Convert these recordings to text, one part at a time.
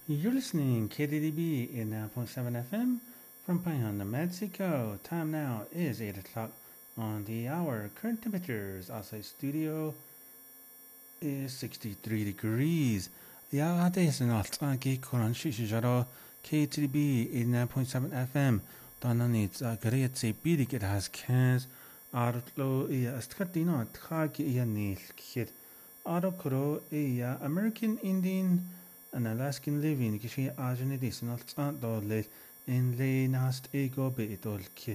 You're listening KDDB 89.7 FM from Payanda, Mexico. Time now is 8 o'clock on the hour. Current temperatures outside studio is 63 degrees. Ja, deze nacht aan Koran Shishijaro KTB 89.7 FM. Dananit Great Bidik it has cans. Artlo iya Astkatino Traki iya Nil Kid. Arokro iya American Indian and Alaskan living Kishi Ajanidis not Dodlet in Lay Nast Ego Beitol Kill.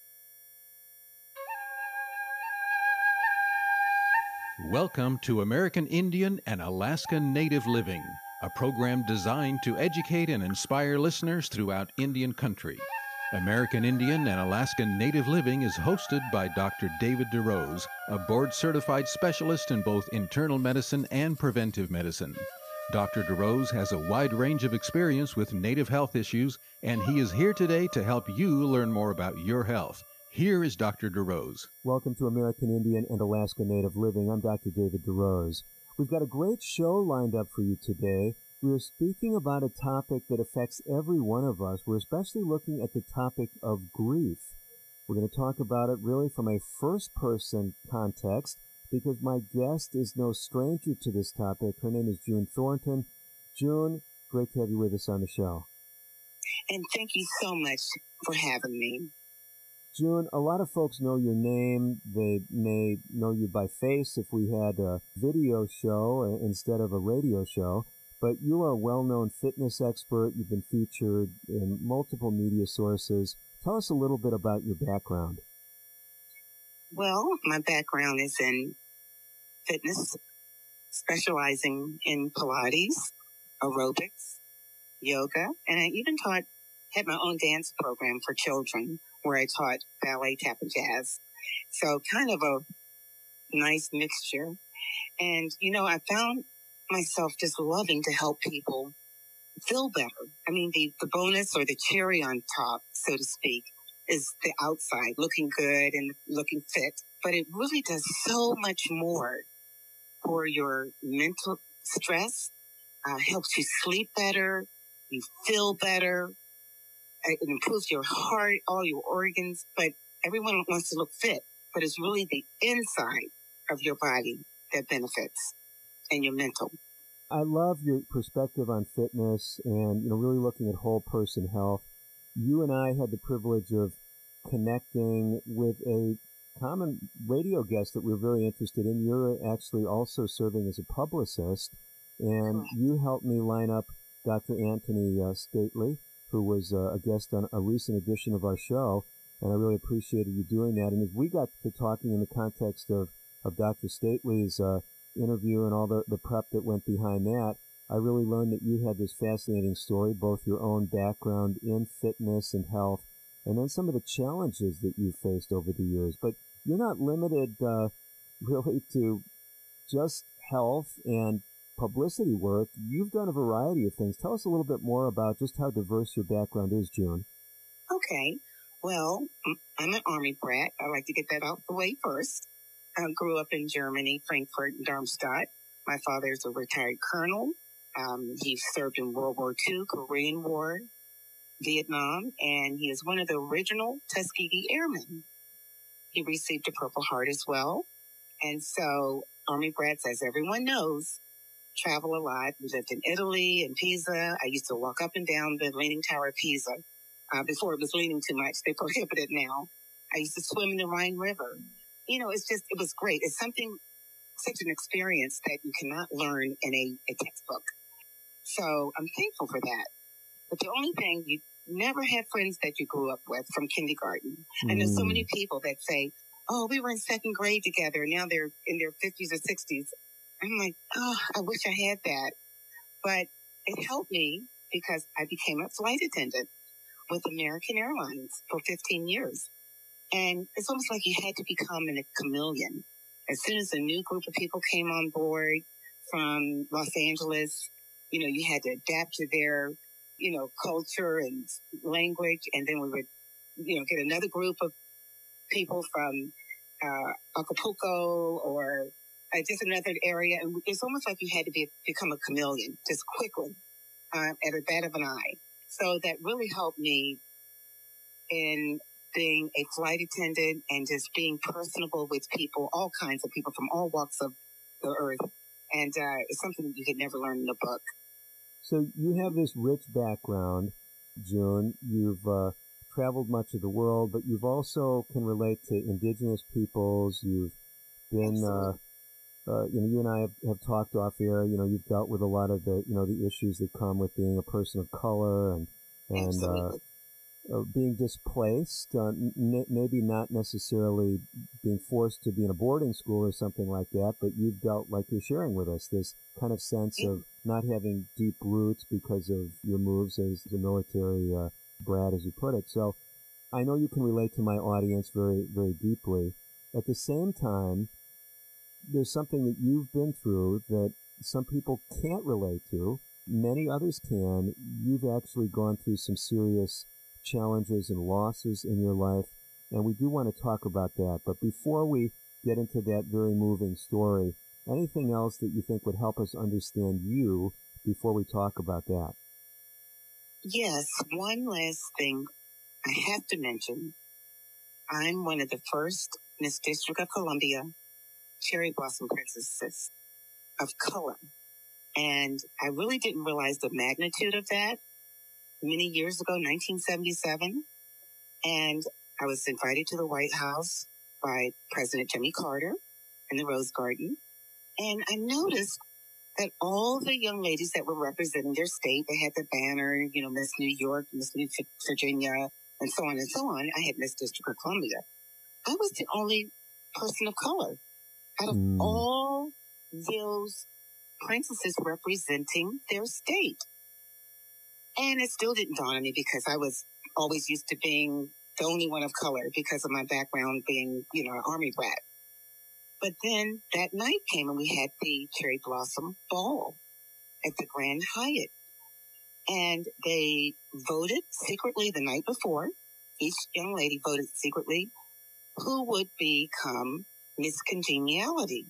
Welcome to American Indian and Alaska Native Living, a program designed to educate and inspire listeners throughout Indian country. American Indian and Alaska Native Living is hosted by Dr. David DeRose, a board-certified specialist in both internal medicine and preventive medicine. Dr. DeRose has a wide range of experience with Native health issues, and he is here today to help you learn more about your health. Here is Dr. DeRose. Welcome to American Indian and Alaska Native Living. I'm Dr. David DeRose. We've got a great show lined up for you today. We're speaking about a topic that affects every one of us. We're especially looking at the topic of grief. We're going to talk about it really from a first-person context because my guest is no stranger to this topic. Her name is June Thornton. June, great to have you with us on the show. And thank you so much for having me. June, a lot of folks know your name. They may know you by face if we had a video show instead of a radio show. But you are a well-known fitness expert. You've been featured in multiple media sources. Tell us a little bit about your background. Well, my background is in fitness, specializing in Pilates, aerobics, yoga, and I even had my own dance program for children where I taught ballet, tap, and jazz. So kind of a nice mixture. And, I found myself just loving to help people feel better. I mean, the bonus or the cherry on top, so to speak, is the outside, looking good and looking fit. But it really does so much more for your mental stress, helps you sleep better, you feel better, it improves your heart, all your organs, but everyone wants to look fit. But it's really the inside of your body that benefits and your mental. I love your perspective on fitness and, really looking at whole person health. You and I had the privilege of connecting with a common radio guest that we're very interested in. You're actually also serving as a publicist, and you helped me line up Dr. Anthony Stately, who was a guest on a recent edition of our show, and I really appreciated you doing that. And as we got to talking in the context of Dr. Stately's interview and all the prep that went behind that, I really learned that you had this fascinating story, both your own background in fitness and health, and then some of the challenges that you've faced over the years. But you're not limited really to just health and publicity work. You've done a variety of things. Tell us a little bit more about just how diverse your background is, June. Okay. Well, I'm an Army brat. I like to get that out the way first. I grew up in Germany, Frankfurt, and Darmstadt. My father is a retired colonel. He served in World War II, Korean War, Vietnam, and he is one of the original Tuskegee Airmen. He received a Purple Heart as well. And so Army brats, as everyone knows, travel a lot. We lived in Italy and Pisa. I used to walk up and down the Leaning Tower of Pisa. Before it was leaning too much, they prohibit it now. I used to swim in the Rhine River. It was great. It's such an experience that you cannot learn in a textbook. So I'm thankful for that. But the only thing, you never had friends that you grew up with from kindergarten. And there's so many people that say, oh, we were in second grade together. Now they're in their 50s or 60s. I'm like, oh, I wish I had that. But it helped me because I became a flight attendant with American Airlines for 15 years. And it's almost like you had to become a chameleon. As soon as a new group of people came on board from Los Angeles, you had to adapt to their, culture and language. And then we would, get another group of people from Acapulco or just another area. And it's almost like you had to become a chameleon just quickly. at a bat of an eye. So that really helped me in being a flight attendant and just being personable with people, all kinds of people from all walks of the earth. And it's something you could never learn in a book. So you have this rich background, June. You've traveled much of the world, but you've also can relate to indigenous peoples. You've been, you and I have talked off air. You've dealt with a lot of the issues that come with being a person of color and being displaced, maybe not necessarily being forced to be in a boarding school or something like that, but you've dealt, like you're sharing with us, this kind of sense of not having deep roots because of your moves as a military brat, as you put it. So I know you can relate to my audience very, very deeply. At the same time, there's something that you've been through that some people can't relate to. Many others can. You've actually gone through some serious challenges and losses in your life, and we do want to talk about that. But before we get into that very moving story, anything else that you think would help us understand you before we talk about that? Yes, one last thing I have to mention. I'm one of the first Miss District of Columbia cherry blossom princesses of color. And I really didn't realize the magnitude of that many years ago, 1977. And I was invited to the White House by President Jimmy Carter in the Rose Garden. And I noticed that all the young ladies that were representing their state, they had the banner, Miss New York, Miss New Virginia, and so on and so on. I had Miss District of Columbia. I was the only person of color out of all those princesses representing their state. And it still didn't dawn on me because I was always used to being the only one of color because of my background being, an Army brat. But then that night came and we had the Cherry Blossom Ball at the Grand Hyatt. And they voted secretly the night before. Each young lady voted secretly who would become Miss Congeniality.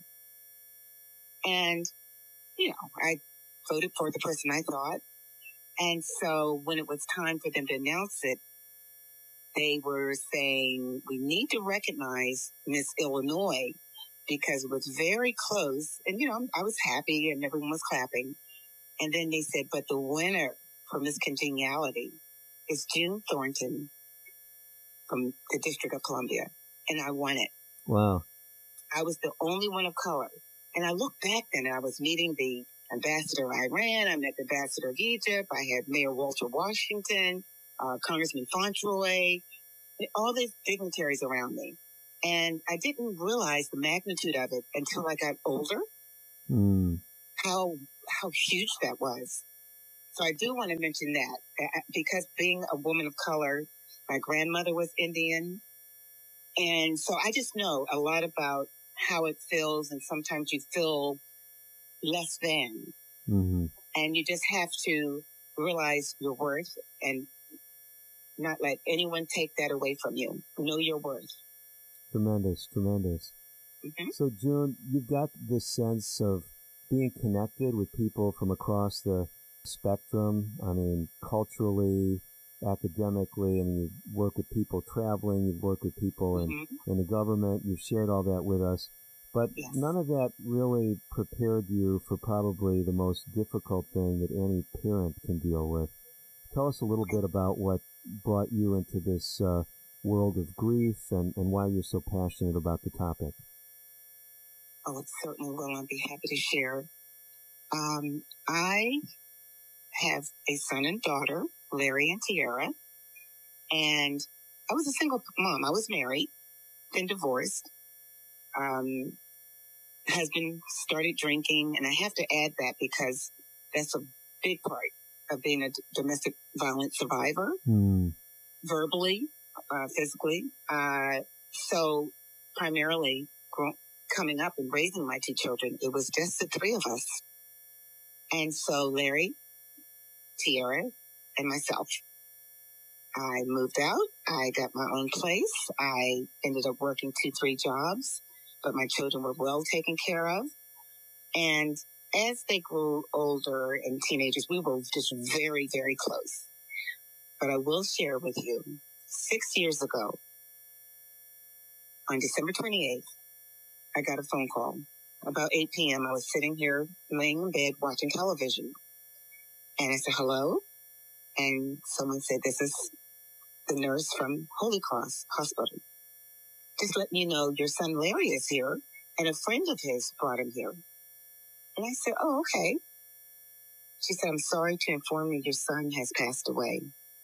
And, I voted for the person I thought. And so when it was time for them to announce it, they were saying, we need to recognize Miss Illinois because it was very close. And, I was happy and everyone was clapping. And then they said, but the winner for Miss Congeniality is June Thornton from the District of Columbia. And I won it. Wow. I was the only one of color. And I look back then and I was meeting the ambassador of Iran. I met the ambassador of Egypt. I had Mayor Walter Washington, Congressman Fauntleroy, all these dignitaries around me. And I didn't realize the magnitude of it until I got older, how huge that was. So I do want to mention that because being a woman of color, my grandmother was Indian. And so I just know a lot about how it feels. And sometimes you feel less than. Mm-hmm. And you just have to realize your worth and not let anyone take that away from you. Know your worth. Tremendous, tremendous. Mm-hmm. So, June, you've got this sense of being connected with people from across the spectrum. I mean, culturally, academically, and you've worked with people traveling, you've worked with people in the government, you've shared all that with us. But none of that really prepared you for probably the most difficult thing that any parent can deal with. Tell us a little bit about what brought you into this world of grief and why you're so passionate about the topic. Oh, it certainly will. I'd be happy to share. I have a son and daughter, Larry and Tiara, and I was a single mom. I was married, then divorced. Husband started drinking, and I have to add that because that's a big part of being a domestic violence survivor, verbally, physically. So primarily coming up and raising my two children, it was just the three of us. And so Larry, Tiara, and myself. I moved out. I got my own place. I ended up working 2-3 jobs, but my children were well taken care of. And As they grew older and teenagers, we were just very, very close. But I will share with you, 6 years ago, on December 28th, I got a phone call. About 8 p.m., I was sitting here laying in bed watching television. And I said, hello? And someone said, this is the nurse from Holy Cross Hospital. Just letting you know your son Larry is here, and a friend of his brought him here. And I said, oh, okay. She said, I'm sorry to inform you your son has passed away.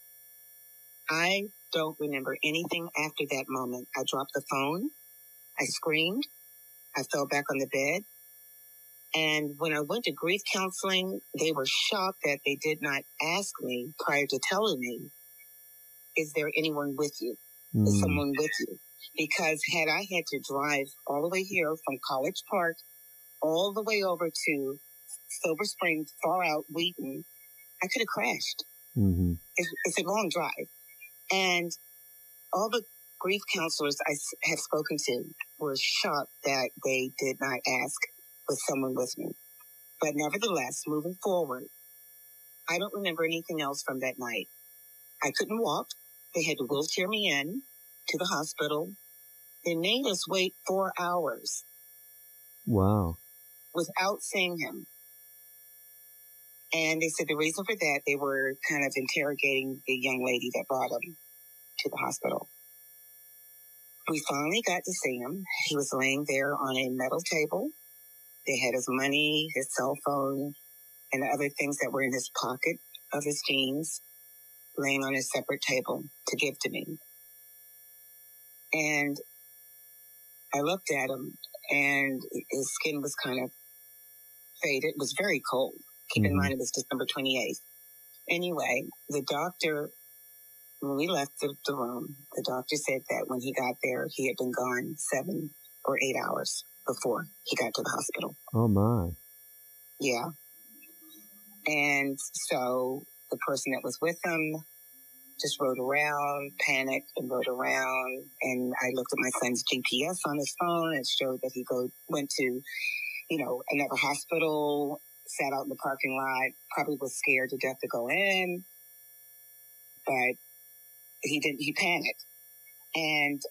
I don't remember anything after that moment. I dropped the phone. I screamed. I fell back on the bed. And when I went to grief counseling, they were shocked that they did not ask me prior to telling me, is there anyone with you? Is someone with you? Because had I had to drive all the way here from College Park all the way over to Silver Spring, far out, Wheaton, I could have crashed. Mm-hmm. It's a long drive. And all the grief counselors I have spoken to were shocked that they did not ask, was someone with me? But nevertheless, moving forward, I don't remember anything else from that night. I couldn't walk. They had to wheelchair me in to the hospital. They made us wait 4 hours. Wow. Without seeing him. And they said the reason for that, they were kind of interrogating the young lady that brought him to the hospital. We finally got to see him. He was laying there on a metal table. They had his money, his cell phone, and other things that were in his pocket of his jeans laying on a separate table to give to me. And I looked at him, and his skin was kind of faded. It was very cold. Keep in mind, it was December 28th. Anyway, the doctor, when we left the room, the doctor said that when he got there, he had been gone 7 or 8 hours before he got to the hospital. Oh, my. Yeah. And so the person that was with him just rode around, panicked, and rode around. And I looked at my son's GPS on his phone and showed that he went to, another hospital, sat out in the parking lot, probably was scared to death to go in. But he panicked. And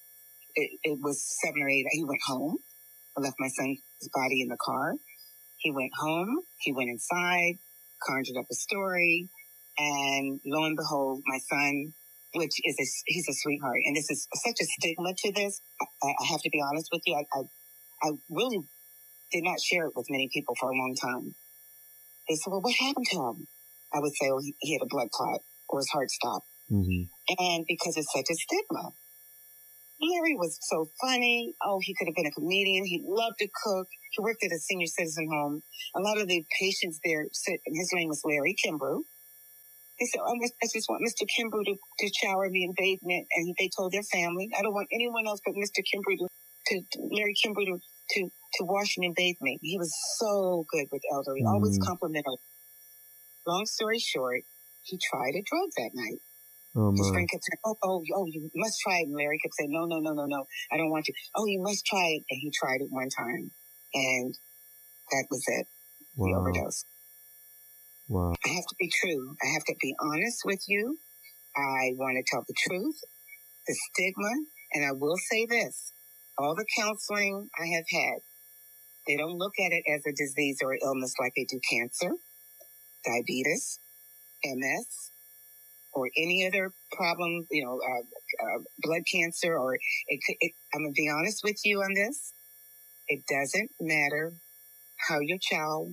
it was 7 or 8. He went home. I left my son's body in the car. He went home. He went inside, conjured up a story. And lo and behold, my son, he's a sweetheart. And this is such a stigma to this. I have to be honest with you. I really did not share it with many people for a long time. They said, well, what happened to him? I would say, well, he had a blood clot or his heart stopped. Mm-hmm. And because it's such a stigma. Larry was so funny. Oh, he could have been a comedian. He loved to cook. He worked at a senior citizen home. A lot of the patients there said, his name was Larry Kimbrough. They said, I just want Mr. Kimbrough to shower me and bathe me. And they told their family, I don't want anyone else but Mr. Kimbrough Larry Kimbrough to wash me and bathe me. He was so good with elderly, always complimentary. Long story short, he tried a drug that night. Oh, his friend kept saying, oh, you must try it. And Larry kept saying, no, I don't want you. Oh, you must try it. And he tried it one time. And that was it. Wow. The overdose. Wow. I have to be true. I have to be honest with you. I want to tell the truth, the stigma. And I will say this. All the counseling I have had, they don't look at it as a disease or illness like they do cancer, diabetes, MS, or any other problem, blood cancer, or I'm going to be honest with you on this. It doesn't matter how your child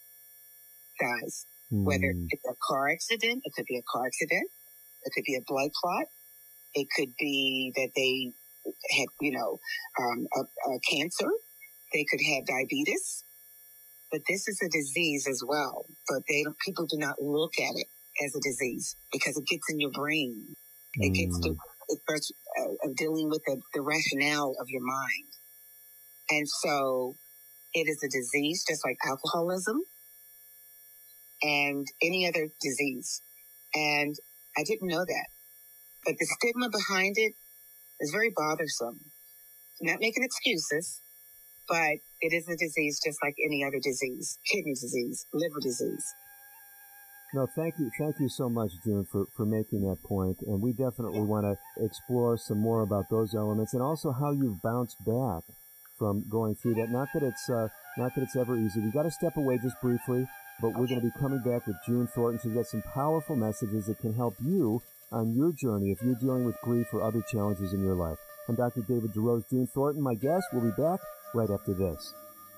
dies, whether it's a car accident, it could be a car accident, it could be a blood clot, it could be that they had, a cancer, they could have diabetes, but this is a disease as well, but people do not look at it as a disease because it gets in your brain. It gets to dealing with the rationale of your mind. And so it is a disease just like alcoholism and any other disease. And I didn't know that. But the stigma behind it is very bothersome. I'm not making excuses, but It is a disease just like any other disease, kidney disease, liver disease. No, thank you so much, June, for making that point. And we definitely want to explore some more about those elements and also how you've bounced back from going through that. Not that it's ever easy. We got to step away just briefly, but we're going to be coming back with June Thornton. She's got some powerful messages that can help you on your journey if you're dealing with grief or other challenges in your life. I'm Dr. David DeRose. June Thornton, my guest. We'll be back right after this.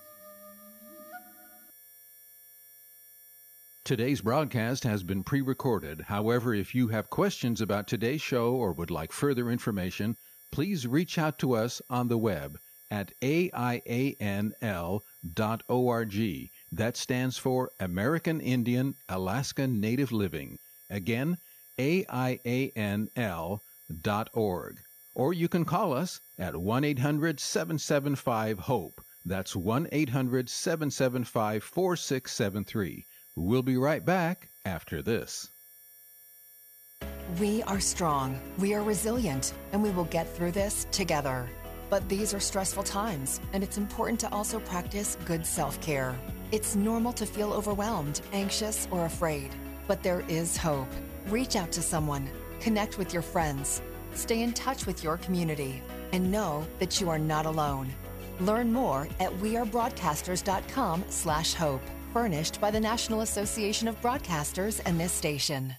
Today's broadcast has been pre-recorded. However, if you have questions about today's show or would like further information, please reach out to us on the web at AIANL.org. That stands for American Indian Alaska Native Living. Again, AIANL.org. Or you can call us at 1-800-775-HOPE. That's 1-800-775-4673. We'll be right back after this. We are strong, we are resilient, and we will get through this together. But these are stressful times, and it's important to also practice good self-care. It's normal to feel overwhelmed, anxious, or afraid, but there is hope. Reach out to someone, connect with your friends, stay in touch with your community, and know that you are not alone. Learn more at wearebroadcasters.com/hope. Furnished by the National Association of Broadcasters and this station.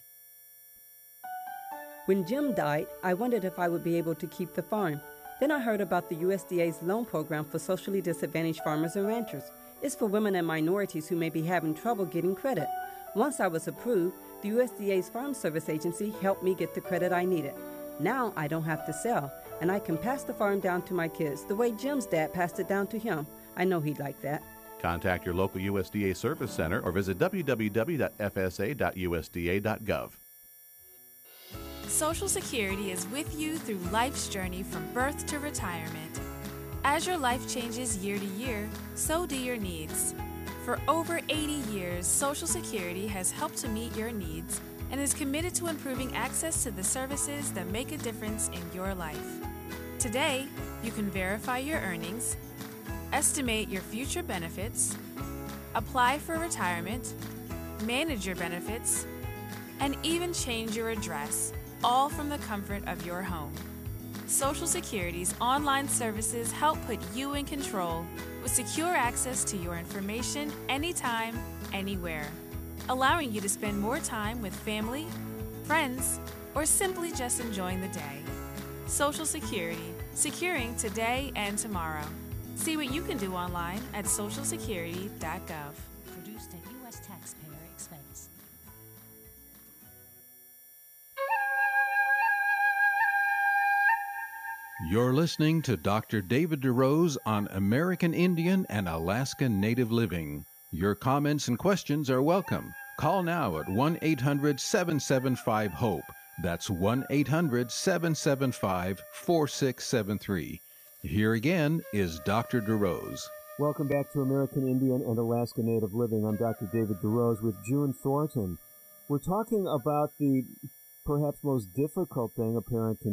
When Jim died, I wondered if I would be able to keep the farm. Then I heard about the USDA's loan program for socially disadvantaged farmers and ranchers. It's for women and minorities who may be having trouble getting credit. Once I was approved, the USDA's Farm Service Agency helped me get the credit I needed. Now I don't have to sell, and I can pass the farm down to my kids the way Jim's dad passed it down to him. I know he'd like that. Contact your local USDA Service Center or visit www.fsa.usda.gov. Social Security is with you through life's journey from birth to retirement. As your life changes year to year, so do your needs. For over 80 years, Social Security has helped to meet your needs and is committed to improving access to the services that make a difference in your life. Today, you can verify your earnings, estimate your future benefits, apply for retirement, manage your benefits, and even change your address, all from the comfort of your home. Social Security's online services help put you in control with secure access to your information anytime, anywhere, allowing you to spend more time with family, friends, or simply just enjoying the day. Social Security, securing today and tomorrow. See what you can do online at socialsecurity.gov. Produced at U.S. taxpayer expense. You're listening to Dr. David DeRose on American Indian and Alaska Native Living. Your comments and questions are welcome. Call now at 1-800-775-HOPE. That's 1-800-775-4673. Here again is Dr. DeRose. Welcome back to American Indian and Alaska Native Living. I'm Dr. David DeRose with June Thornton. We're talking about the perhaps most difficult thing a parent can